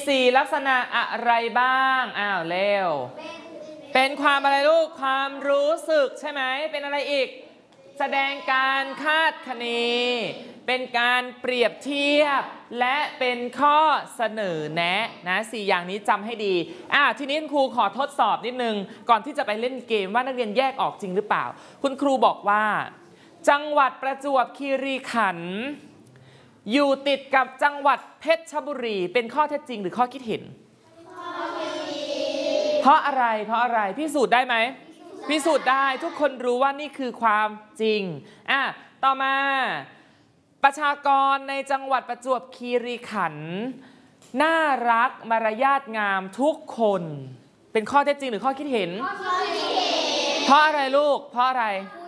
4ลักษณะอะไรบ้างเร็วเป็นความอะไรลูกความรู้สึกใช่ไหมเป็นอะไรอีกแสดงการคาดคะเนเป็นการเปรียบเทียบและเป็นข้อเสนอแนะนะ4อย่างนี้จำให้ดีทีนี้คุณครูขอทดสอบนิดนึงก่อนที่จะไปเล่นเกมว่านักเรียนแยกออกจริงหรือเปล่าคุณครูบอกว่าจังหวัดประจวบคีรีขันธ์อยู่ติดกับจังหวัดเพชรบุรีเป็นข้อเท็จจริงหรือข้อคิดเห็นเพราะอะไรพิสูจน์ได้ไหมพิสูจน์ได้ทุกคนรู้ว่านี่คือความจริงต่อมาประชากรในจังหวัดประจวบคีรีขันธ์น่ารักมารยาทงามทุกคนเป็นข้อเท็จจริงหรือข้อคิดเห็นเพราะอะไรลูกเพราะอะไร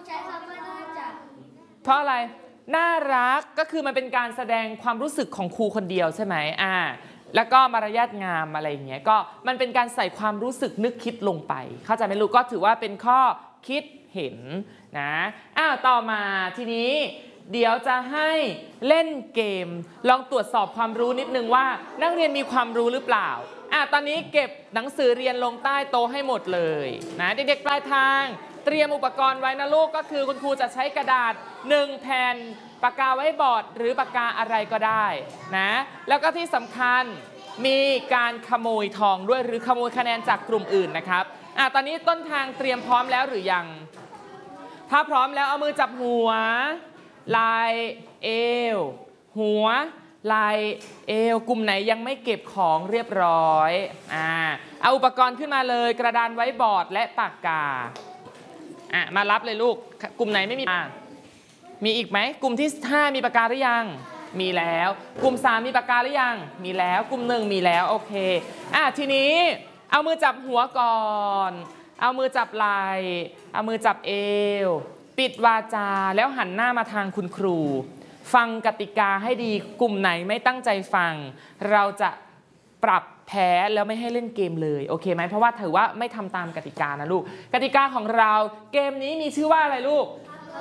เพราะอะไรน่ารักก็คือมันเป็นการแสดงความรู้สึกของครูคนเดียวใช่ไหมแล้วก็มารยาทงามอะไรอย่างเงี้ยก็มันเป็นการใส่ความรู้สึกนึกคิดลงไปเข้าใจไหมลูกก็ถือว่าเป็นข้อคิดเห็นนะต่อมาทีนี้เดี๋ยวจะให้เล่นเกมลองตรวจสอบความรู้นิดนึงว่านักเรียนมีความรู้หรือเปล่าตอนนี้เก็บหนังสือเรียนลงใต้โต๊ะให้หมดเลยนะเด็กๆปลายทางเตรียมอุปกรณ์ไว้นะลูกก็คือคุณครูจะใช้กระดาษ1แผ่นปากกาไว้บอร์ดหรือปากกาอะไรก็ได้นะแล้วก็ที่สำคัญมีการขโมยทองด้วยหรือขโมยคะแนนจากกลุ่มอื่นนะครับตอนนี้ต้นทางเตรียมพร้อมแล้วหรือยังถ้าพร้อมแล้วเอามือจับหัวไหล่เอวหัวไหล่เอวกลุ่มไหนยังไม่เก็บของเรียบร้อยเอาอุปกรณ์ขึ้นมาเลยกระดานไว้บอร์ดและปากกามารับเลยลูกกลุ่มไหนไม่มีมีอีกไหมกลุ่มที่5มีปากกาหรือยังมีแล้วกลุ่ม3มีปากกาหรือยังมีแล้วกลุ่ม1มีแล้วโอเคทีนี้เอามือจับหัวก่อนเอามือจับไหล่เอามือจับเอวปิดวาจาแล้วหันหน้ามาทางคุณครูฟังกติกาให้ดีกลุ่มไหนไม่ตั้งใจฟังเราจะปรับแพ้แล้วไม่ให้เล่นเกมเลยโอเคไหมเพราะว่าถือว่าไม่ทำตามกติกานะลูกกติกาของเราเกมนี้มีชื่อว่าอะไรลูก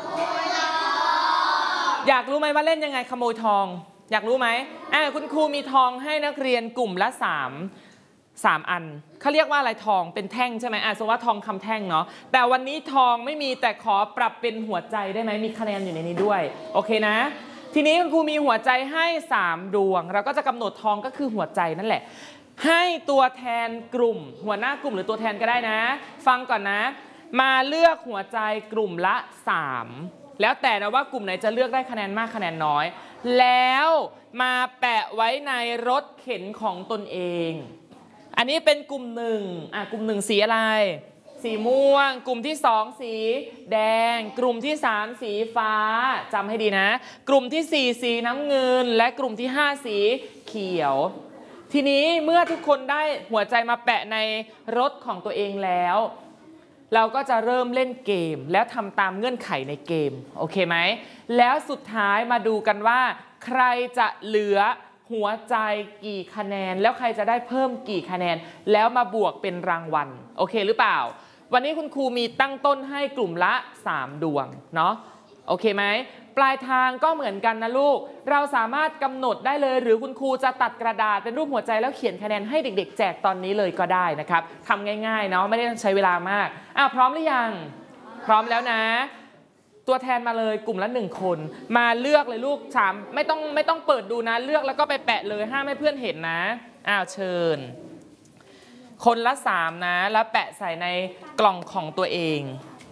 อยากรู้ไหมว่าเล่นยังไงขโมยทองอยากรู้ไหมคุณครูมีทองให้นักเรียนกลุ่มละ3อันเขาเรียกว่าอะไรทองเป็นแท่งใช่ไหมสมมติว่าทองคำแท่งเนาะแต่วันนี้ทองไม่มีแต่ขอปรับเป็นหัวใจได้ไหมมีคะแนนอยู่ในนี้ด้วยโอเคนะทีนี้คุณครูมีหัวใจให้3ดวงเราก็จะกำหนดทองก็คือหัวใจนั่นแหละให้ตัวแทนกลุ่มหัวหน้ากลุ่มหรือตัวแทนก็ได้นะฟังก่อนนะมาเลือกหัวใจกลุ่มละ3แล้วแต่นะว่ากลุ่มไหนจะเลือกได้คะแนนมากคะแนนน้อยแล้วมาแปะไว้ในรถเข็นของตนเองอันนี้เป็นกลุ่ม1กลุ่ม1สีอะไรสีม่วงกลุ่มที่2สีแดงกลุ่มที่3สีฟ้าจำให้ดีนะกลุ่มที่4สีน้ำเงินและกลุ่มที่5สีเขียวทีนี้เมื่อทุกคนได้หัวใจมาแปะในรถของตัวเองแล้วเราก็จะเริ่มเล่นเกมแล้วทำตามเงื่อนไขในเกมโอเคไหมแล้วสุดท้ายมาดูกันว่าใครจะเหลือหัวใจกี่คะแนนแล้วใครจะได้เพิ่มกี่คะแนนแล้วมาบวกเป็นรางวัลโอเคหรือเปล่าวันนี้คุณครูมีตั้งต้นให้กลุ่มละ3ดวงเนาะโอเคไหมปลายทางก็เหมือนกันนะลูกเราสามารถกำหนดได้เลยหรือคุณครูจะตัดกระดาษเป็นรูปหัวใจแล้วเขียนคะแนนให้เด็กๆแจกตอนนี้เลยก็ได้นะครับทำง่ายๆเนาะไม่ได้ต้องใช้เวลามากพร้อมหรือยังพร้อมแล้วนะตัวแทนมาเลยกลุ่มละ1คนมาเลือกเลยลูกไม่ต้องเปิดดูนะเลือกแล้วก็ไปแปะเลยห้ามให้เพื่อนเห็นนะเชิญคนละ3นะแล้วแปะใส่ในกล่องของตัวเอง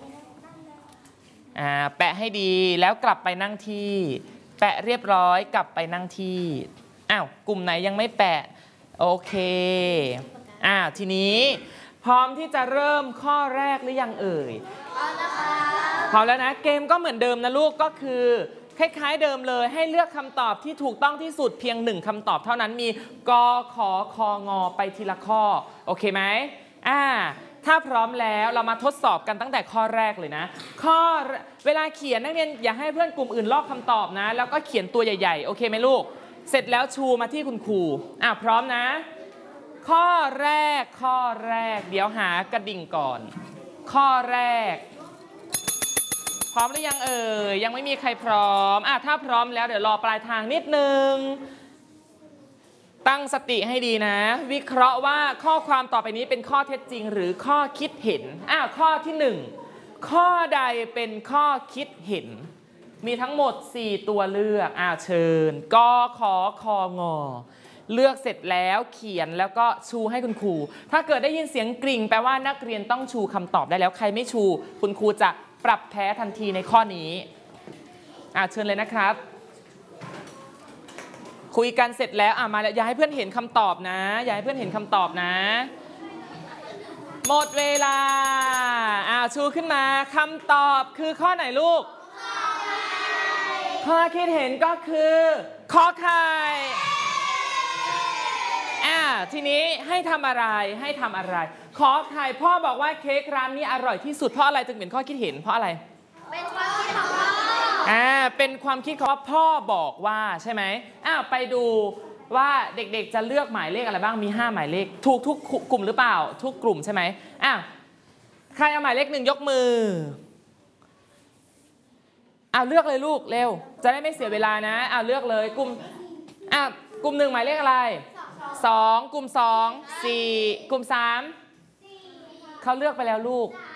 แปะให้ดีแล้วกลับไปนั่งที่แปะเรียบร้อยกลับไปนั่งที่กลุ่มไหนยังไม่แปะโอเคทีนี้พร้อมที่จะเริ่มข้อแรกหรือยังเอ่ยพร้อมแล้วนะเกมก็เหมือนเดิมนะลูกก็คือคล้ายๆเดิมเลยให้เลือกคำตอบที่ถูกต้องที่สุดเพียง1คำตอบเท่านั้นมีกขคงไปทีละข้อโอเคไหมถ้าพร้อมแล้วเรามาทดสอบกันตั้งแต่ข้อแรกเลยนะเวลาเขียนนักเรียนอย่าให้เพื่อนกลุ่มอื่นลอกคำตอบนะแล้วก็เขียนตัวใหญ่ๆโอเคไหมลูกเสร็จแล้วชูมาที่คุณครูพร้อมนะข้อแรกเดี๋ยวหากระดิ่งก่อนข้อแรกพร้อมหรือยังเอ่ยยังไม่มีใครพร้อมถ้าพร้อมแล้วเดี๋ยวรอปลายทางนิดนึงตั้งสติให้ดีนะวิเคราะห์ว่าข้อความต่อไปนี้เป็นข้อเท็จจริงหรือข้อคิดเห็นข้อที่ 1ข้อใดเป็นข้อคิดเห็นมีทั้งหมด4ตัวเลือกเชิญกขคงเลือกเสร็จแล้วเขียนแล้วก็ชูให้คุณครูถ้าเกิดได้ยินเสียงกริ่งแปลว่านักเรียนต้องชูคำตอบได้แล้วใครไม่ชูคุณครูจะปรับแพ้ทันทีในข้อนี้เชิญเลยนะครับคุยกันเสร็จแล้วมาแล้วอย่าให้เพื่อนเห็นคำตอบนะอย่าให้เพื่อนเห็นคำตอบนะหมดเวลาชูขึ้นมาคำตอบคือข้อไหนลูกข้อคิดเห็นก็คือขอไข่ทีนี้ให้ทำอะไรขอไข่พ่อบอกว่าเค้กร้านนี้อร่อยที่สุดเพราะอะไรจึงเป็นข้อคิดเห็นเพราะอะไรเป็นความคิดของพ่อเป็นความคิดของพ่อบอกว่าใช่ไหมไปดูว่าเด็กๆจะเลือกหมายเลขอะไรบ้างมี5หมายเลขถูกทุกกลุ่มหรือเปล่าทุกกลุ่มใช่ไหมใครเอาหมายเลข1ยกมือเลือกเลยลูกเร็วจะได้ไม่เสียเวลานะเลือกเลยกลุ่ม1หมายเลขอะไร2กลุ่ม2 4กลุ่ม3เขาเลือกไปแล้วลูก